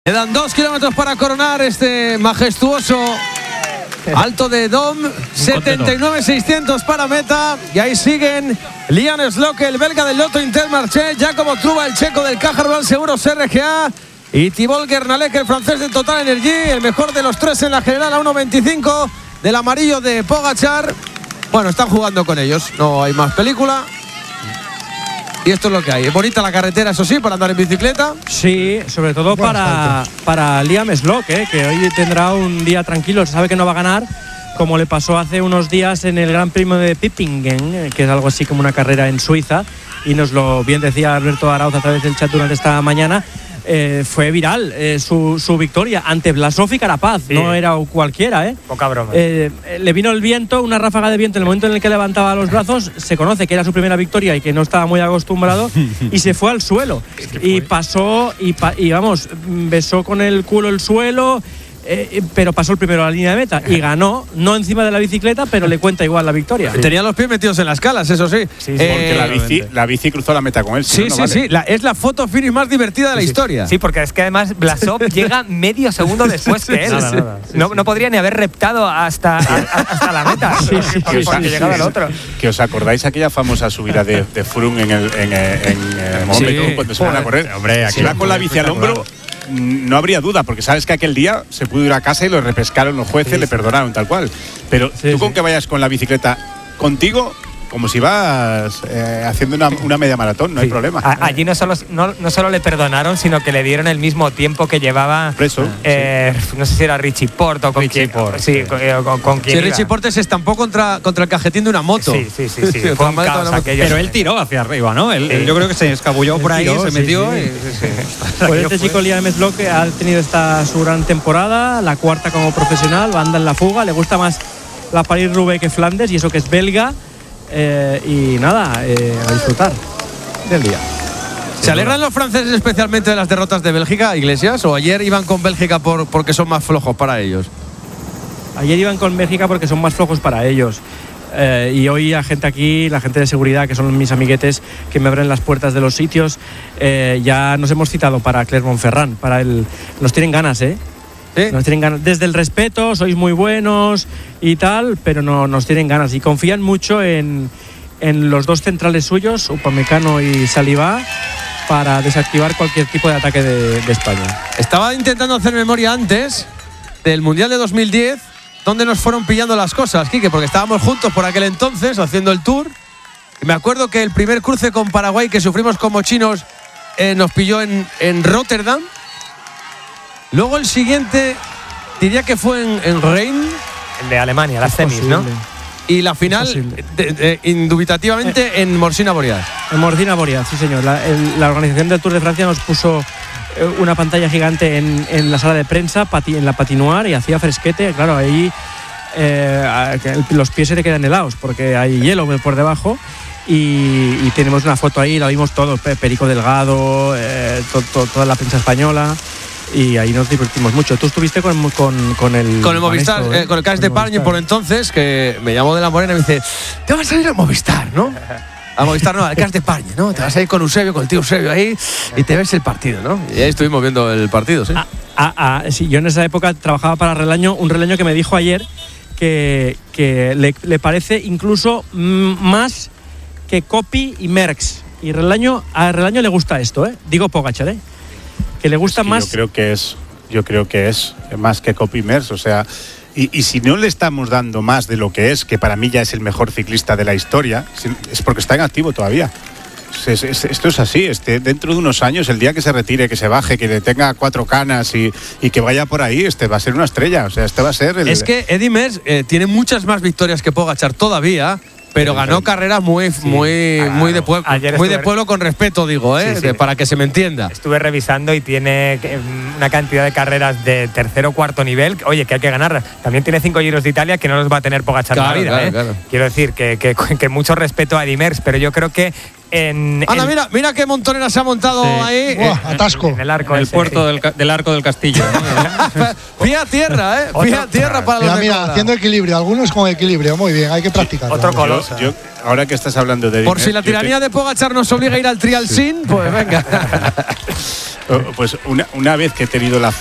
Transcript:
Quedan 2 kilómetros para coronar este majestuoso Alto de Dom. 79.600 para meta. Y ahí siguen Liam Sloke, el belga del Lotto Intermarché, Jacobo Truba, el checo del Caja Rural Seguros RGA, y Thibaut Guernalec, el francés de Total Energy, el mejor de los tres en la general a 1.25 del amarillo de Pogačar. Bueno, están jugando con ellos, no hay más película. Y esto es lo que hay. Es bonita la carretera, eso sí, para andar en bicicleta. Sí, sobre todo para Liam Sloke, que hoy tendrá un día tranquilo. Se sabe que no va a ganar, como le pasó hace unos días en el Gran Premio de Pippingen, que es algo así como una carrera en Suiza. Y nos lo bien decía Alberto Arauz a través del chat durante esta mañana. Fue viral su victoria ante Vlasov y Carapaz, sí. No era cualquiera, Poca broma. Le vino el viento, una ráfaga de viento en el momento en el que levantaba los brazos. Se conoce que era su primera victoria y que no estaba muy acostumbrado y se fue al suelo. Y pasó y vamos, besó con el culo el suelo. Pero pasó el primero a la línea de meta y ganó, no encima de la bicicleta, pero le cuenta igual la victoria. Tenía los pies metidos en las calas, eso sí. Porque la bici cruzó la meta con él. Sí. Es la foto finish más divertida de la historia. Sí, porque es que además Vlasov llega medio segundo después que él. Nada. No podría ni haber reptado hasta la meta. Porque llegaba el otro. Que os acordáis aquella famosa subida de Froome en el momento cuando se van a correr. Hombre, aquí va con la bici al hombro. No habría duda, porque sabes que aquel día se pudo ir a casa y lo repescaron los jueces, le perdonaron tal cual. Pero tú con que vayas con la bicicleta contigo, como si vas haciendo una media maratón, no hay problema. Allí no solo le perdonaron, sino que le dieron el mismo tiempo que llevaba preso. No sé si era Richie Porte o con quién. Con quién Richie Porte se estampó contra el cajetín de una moto. Sí. Fue un caos aquello. Pero él tiró hacia arriba, ¿no? Yo creo que se escabulló por ahí, se metió. Pues este chico Liam Sloke ha tenido su gran temporada, la cuarta como profesional, anda en la fuga, le gusta más la París-Roubaix que Flandes, y eso que es belga. Y nada, a disfrutar del día. ¿Se alegran los franceses especialmente de las derrotas de Bélgica, Iglesias? ¿O ayer iban con Bélgica porque son más flojos para ellos? Ayer iban con Bélgica porque son más flojos para ellos. Y hoy la gente aquí, la gente de seguridad, que son mis amiguetes que me abren las puertas de los sitios, ya nos hemos citado para Clermont-Ferrand. Nos tienen ganas, ¿Sí? Nos tienen ganas. Desde el respeto, sois muy buenos y tal, pero no nos tienen ganas y confían mucho en los dos centrales suyos, Upamecano y Saliba, para desactivar cualquier tipo de ataque de España. Estaba intentando hacer memoria antes del Mundial de 2010, donde nos fueron pillando las cosas, Quique, porque estábamos juntos por aquel entonces haciendo el tour. Y me acuerdo que el primer cruce con Paraguay que sufrimos como chinos nos pilló en Rotterdam. Luego el siguiente, diría que fue en Reims. El de Alemania, las semis, ¿no? Y la final, indubitativamente, en Morsina-Boreas. En Morsina-Boreas, sí señor. La organización del Tour de Francia nos puso una pantalla gigante en la sala de prensa, en la patinoire, y hacía fresquete. Claro, ahí los pies se te quedan helados porque hay hielo por debajo. Y tenemos una foto ahí, la vimos todos, Perico Delgado, toda la prensa española. Y ahí nos divertimos mucho. Tú estuviste con el Movistar, con el Cas de Pargne por entonces, que me llamó de la Morena y me dice: te vas a ir al Movistar, ¿no? Al Movistar no, al Cas de Pargne, ¿no? Te vas a ir con Eusebio, con el tío Eusebio ahí, y te ves el partido, ¿no? Y ahí estuvimos viendo el partido, sí. Sí, yo en esa época trabajaba para Relaño, un Relaño que me dijo ayer que le parece incluso más que Coppi y Merckx. Y a Relaño le gusta esto, Digo Pogačar, que le gusta más. Yo creo que es más que Coppi y Merckx, o sea, y si no le estamos dando más de lo que es, que para mí ya es el mejor ciclista de la historia, es porque está en activo todavía. Esto es así, dentro de unos años, el día que se retire, que se baje, que le tenga 4 canas y que vaya por ahí, va a ser una estrella, o sea, va a ser Es que Eddy Merckx tiene muchas más victorias que Pogačar todavía. Pero ganó carreras muy de pueblo con respeto, digo, para que se me entienda. Estuve revisando y tiene una cantidad de carreras de tercero o cuarto nivel. Oye, que hay que ganar. También tiene 5 Giros de Italia que no los va a tener Pogačar en la vida. Claro. Quiero decir que mucho respeto a Eddy Merckx, pero yo creo que mira qué montonera se ha montado ahí. Atasco. En el arco. El puerto del Arco del Castillo. Pie a tierra, Pie a tierra para los Mira, haciendo equilibrio. Algunos con equilibrio. Muy bien, hay que practicar. Otro color. Yo, ahora que estás hablando de Por si la tiranía de Pogačar nos obliga a ir al Trial Sin, pues venga. Pues una vez que he tenido